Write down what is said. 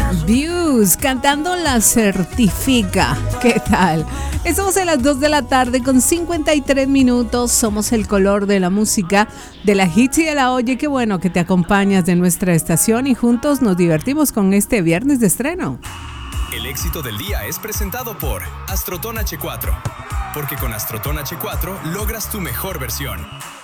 Views cantando La Certifica. ¿Qué tal? Estamos en las 2 de la tarde con 53 minutos. Somos el color de la música, de la hits y de la oye. Qué bueno que te acompañas de nuestra estación y juntos nos divertimos con este viernes de estreno. El éxito del día es presentado por Astroton H4. Porque con Astroton H4 logras tu mejor versión.